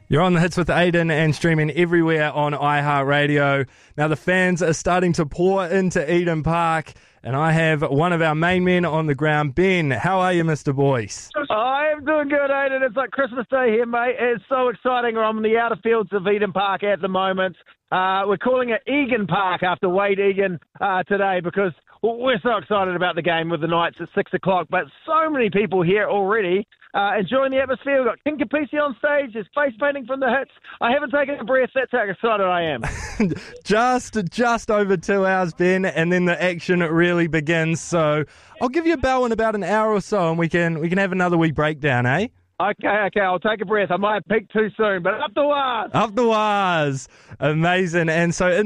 You're on the Hits with Aiden and streaming everywhere on iHeartRadio. Now the fans are starting to pour into Eden Park, and I have one of our main men on the ground. Ben, how are you, Mr. Boyce? I am doing good, Aiden. It's like Christmas Day here, mate. It's so exciting. I'm in the outer fields of Eden Park at the moment. We're calling it Egan Park after Wade Egan today because we're so excited about the game with the Knights at 6 o'clock. But so many people here already enjoying the atmosphere. We've got King Capisi on stage. There's face painting from the Hits. I haven't taken a breath. That's how excited I am. just over 2 hours, Ben, and then the action really begins. So I'll give you a bell in about an hour or so, and we can have another wee breakdown, eh? Okay, I'll take a breath. I might have peaked too soon, but up the wires. Up the wires. Amazing. And so